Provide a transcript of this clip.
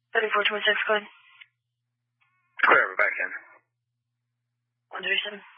3426, go ahead. Clear, we're back in. 137.